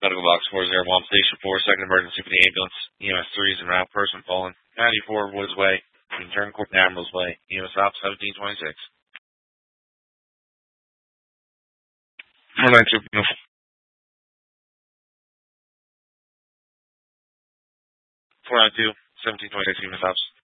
Medical box 401, station 4, second emergency for the ambulance. EMS 3 is en route, person fallen. 94 Woods Way, between Turncourt and Admiral's Way. EMS op 1726. 492, 492, 1726, EMS ops.